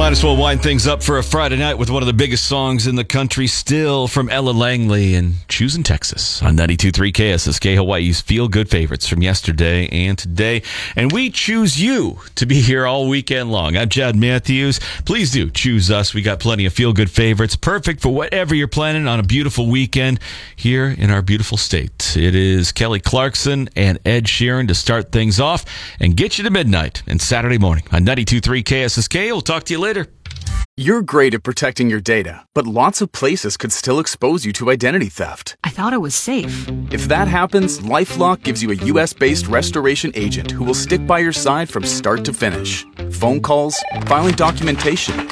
Might as well wind things up for a Friday night with one of the biggest songs in the country still from Ella Langley and Choosing Texas on 92.3 KSSK, Hawaii's feel-good favorites from yesterday and today. And we choose you to be here all weekend long. I'm Chad Matthews. Please do choose us. We got plenty of feel-good favorites, perfect for whatever you're planning on a beautiful weekend here in our beautiful state. It is Kelly Clarkson and Ed Sheeran to start things off and get you to midnight and Saturday morning on 92.3 KSSK. We'll talk to you later. You're great at protecting your data, but lots of places could still expose you to identity theft. I thought it was safe. If that happens, LifeLock gives you a U.S.-based restoration agent who will stick by your side from start to finish. Phone calls, filing documentation,